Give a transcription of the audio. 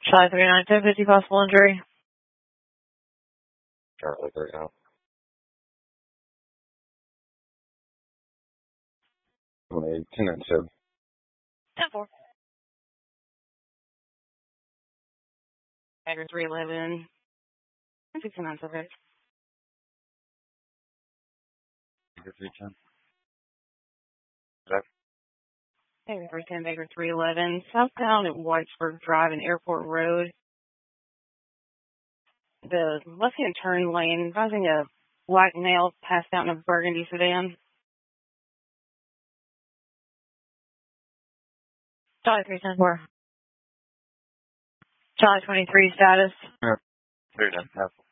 Charlie 3910, 50 possible injury. Charlie 39. 10-7. 10-4. Bagger 311. 69 subject. Bagger 310. Bagger 310, Bagger 311. Southbound at Whitesburg Drive and Airport Road. The left-hand turn lane, causing a black male passed out in a burgundy sedan. Charlie 310-4. Charlie 23 status. 39.